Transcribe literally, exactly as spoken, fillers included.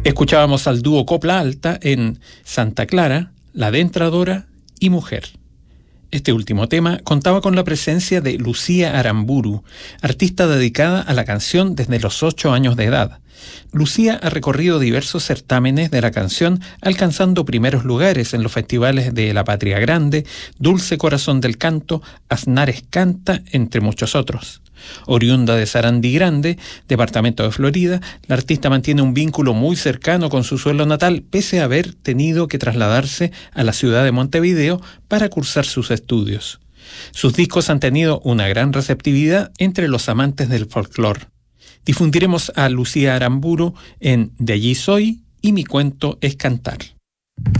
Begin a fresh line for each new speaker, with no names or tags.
Escuchábamos al dúo Copla Alta en Santa Clara, La Dentradora y Mujer. Este último tema contaba con la presencia de Lucía Aramburu, artista dedicada a la canción desde los ocho años de edad. Lucía ha recorrido diversos certámenes de la canción, alcanzando primeros lugares en los festivales de La Patria Grande, Dulce Corazón del Canto, Aznares Canta, entre muchos otros. Oriunda de Sarandí Grande, departamento de Florida, la artista mantiene un vínculo muy cercano con su suelo natal, pese a haber tenido que trasladarse a la ciudad de Montevideo para cursar sus estudios. Sus discos han tenido una gran receptividad entre los amantes del folclore. Difundiremos a Lucía Aramburu en De allí soy y Mi cuento es cantar.